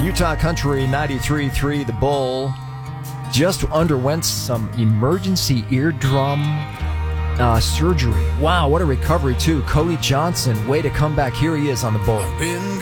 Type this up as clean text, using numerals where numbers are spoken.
Utah Country 93.3, the Bull, just underwent some emergency eardrum surgery. Wow, what a recovery, too. Cody Johnson, way to come back. Here he is on the Bull.